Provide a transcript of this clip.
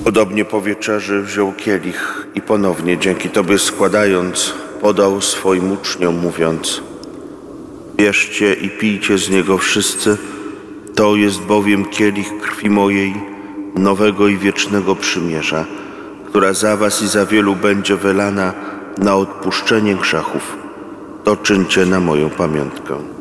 Podobnie po wieczerzy wziął kielich i ponownie dzięki Tobie składając, podał swoim uczniom, mówiąc: bierzcie i pijcie z niego wszyscy, to jest bowiem kielich krwi mojej, nowego i wiecznego przymierza, która za was i za wielu będzie wylana na odpuszczenie grzechów. To czyńcie na moją pamiątkę.